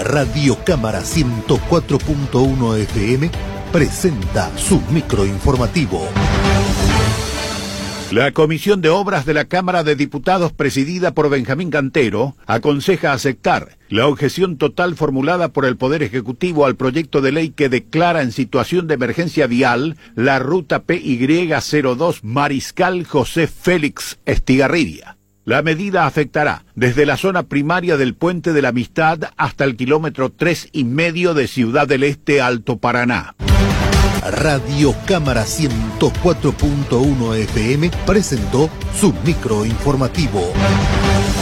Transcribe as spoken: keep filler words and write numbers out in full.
Radio Cámara ciento cuatro punto uno F M presenta su microinformativo. La Comisión de Obras de la Cámara de Diputados, presidida por Benjamín Cantero, aconseja aceptar la objeción total formulada por el Poder Ejecutivo al proyecto de ley que declara en situación de emergencia vial la ruta P Y cero dos Mariscal José Félix Estigarribia. La medida afectará desde la zona primaria del Puente de la Amistad hasta el kilómetro tres y medio de Ciudad del Este, Alto Paraná. Radio Cámara ciento cuatro punto uno F M presentó su microinformativo.